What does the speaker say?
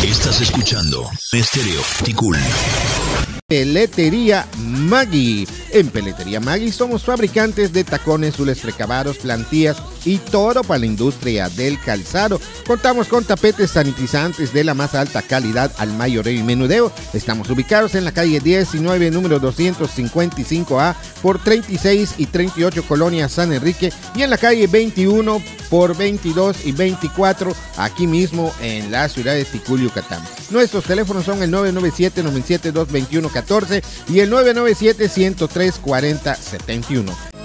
Estás escuchando Estéreo Ticul. Peletería Maggi. En Peletería Maggi somos fabricantes de tacones, zules precabados, plantillas y todo para la industria del calzado. Contamos con tapetes sanitizantes de la más alta calidad al mayoreo y menudeo. Estamos ubicados en la calle 19, número 255A por 36 y 38 Colonia San Enrique, y en la calle 21 por 22 y 24 aquí mismo en la ciudad de Ticul, Yucatán. Nuestros teléfonos son el 997-972-2114 y el 997-103-4071.